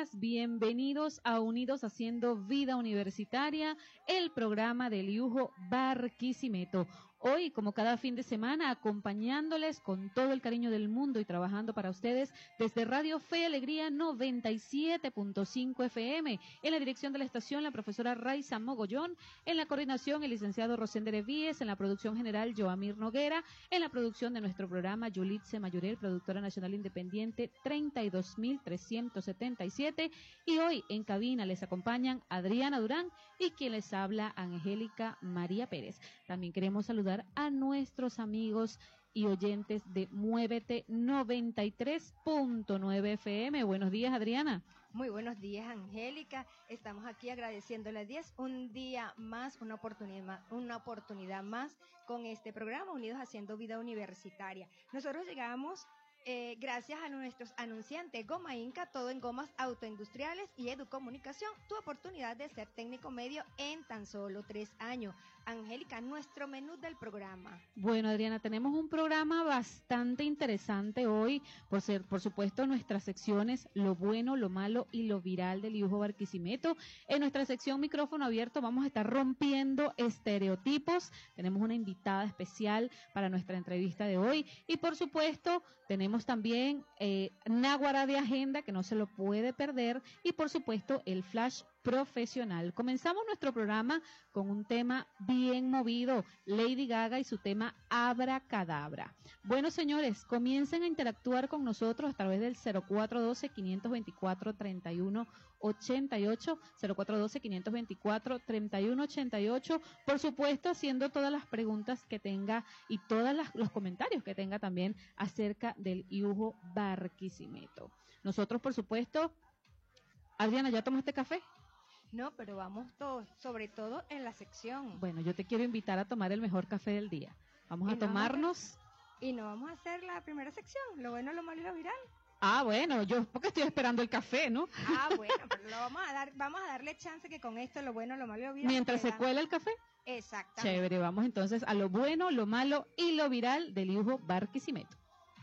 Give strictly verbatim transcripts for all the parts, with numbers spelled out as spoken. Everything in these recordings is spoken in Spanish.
días, bienvenidos a Unidos Haciendo Vida Universitaria, el programa del Yuho Barquisimeto. Hoy, como cada fin de semana, acompañándoles con todo el cariño del mundo y trabajando para ustedes desde Radio Fe y Alegría noventa y siete punto cinco F M. En la dirección de la estación, la profesora Raiza Mogollón. En la coordinación, el licenciado Rosender Evíes. En la producción general, Joamir Noguera. En la producción de nuestro programa, Yulitze Mayorel, productora nacional independiente treinta y dos mil trescientos setenta y siete. Y hoy, en cabina, les acompañan Adriana Durán y quien les habla, Angélica María Pérez. También queremos saludar a nuestros amigos y oyentes de Muévete noventa y tres punto nueve F M. Buenos días, Adriana. Muy buenos días, Angélica. Estamos aquí agradeciéndole a diez un día más, una oportunidad, una oportunidad más con este programa Unidos Haciendo Vida Universitaria. Nosotros llegamos Eh, gracias a nuestros anunciantes Goma Inca, todo en gomas autoindustriales y Educomunicación, tu oportunidad de ser técnico medio en tan solo tres años. Angélica, nuestro menú del programa. Bueno, Adriana, tenemos un programa bastante interesante hoy, por ser, por supuesto, nuestras secciones Lo Bueno, Lo Malo y Lo Viral del Yuho Barquisimeto. En nuestra sección Micrófono Abierto vamos a estar rompiendo estereotipos. Tenemos una invitada especial para nuestra entrevista de hoy y, por supuesto, tenemos también eh, Náguara de Agenda, que no se lo puede perder, y por supuesto el Flash Profesional. Comenzamos nuestro programa con un tema bien movido, Lady Gaga y su tema Abracadabra. Bueno, señores, comiencen a interactuar con nosotros a través del cero cuatro uno dos, cinco dos cuatro, tres uno ocho ocho, cero cuatro uno dos, cinco dos cuatro, tres uno ocho ocho, por supuesto haciendo todas las preguntas que tenga y todos los comentarios que tenga también acerca del Yuho Barquisimeto. Nosotros, por supuesto, Adriana, ¿ya tomaste café? No, pero vamos todos, sobre todo en la sección. Bueno, yo te quiero invitar a tomar el mejor café del día. Vamos a tomarnos... Y no vamos a hacer la primera sección, lo bueno, lo malo y lo viral. Ah, bueno, yo porque estoy esperando el café, ¿no? Ah, bueno, pero lo vamos a dar, vamos a darle chance que con esto, lo bueno, lo malo y lo viral. Mientras se cuela el café. Exactamente. Chévere, vamos entonces a lo bueno, lo malo y lo viral del Yuho Barquisimeto.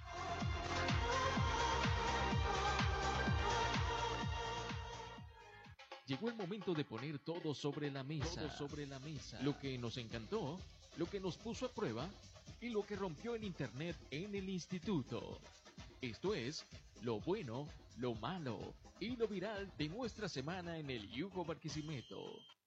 Llegó el momento de poner todo sobre la mesa, todo sobre la mesa. Lo que nos encantó, lo que nos puso a prueba y lo que rompió el internet en el instituto. Esto es lo bueno, lo malo y lo viral de nuestra semana en el Yuho Barquisimeto.